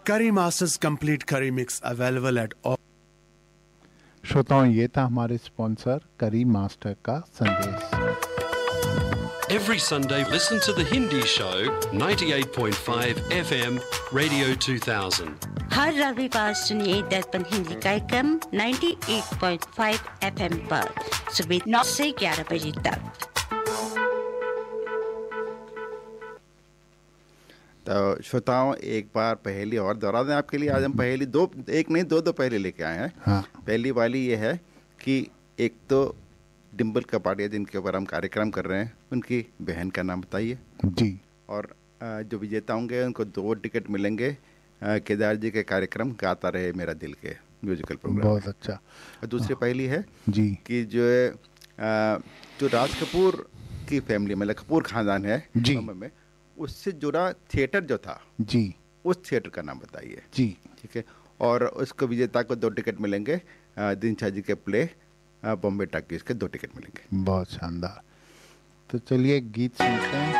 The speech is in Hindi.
Curry Masters Complete Curry Mix available at all. श्रोताओं, ये था हमारे स्पॉन्सर करी मास्टर का संदेश। Every Sunday, listen to the Hindi show 98.5 FM Radio 2000. हर रविवार सुनिए दर्पण हिंदी कार्यक्रम 98.5 FM पर सुबह 9 से 11 बजे तक। तो श्रोताओं, एक बार पहेली और दोहरा दें आपके लिए। आज हम पहेली दो पहेली लेके आए हैं। हाँ। पहली वाली ये है कि एक तो डिम्पल कपाड़िया जिनके ऊपर हम कार्यक्रम कर रहे हैं, उनकी बहन का नाम बताइए जी। और जो विजेता होंगे उनको 2 टिकट मिलेंगे केदार जी के कार्यक्रम गाता रहे मेरा दिल के म्यूजिकल प्रोग्राम। बहुत अच्छा। और दूसरी पहेली है जी कि जो राज कपूर की फैमिली मतलब कपूर खानदान है जी में, उससे जुड़ा थिएटर जो था जी, उस थिएटर का नाम बताइए जी। ठीक है। और उसको विजेता को 2 टिकट मिलेंगे। दिनशाह जी के प्ले बॉम्बे टॉकीज के 2 टिकट मिलेंगे। बहुत शानदार। तो चलिए गीत सुनते हैं।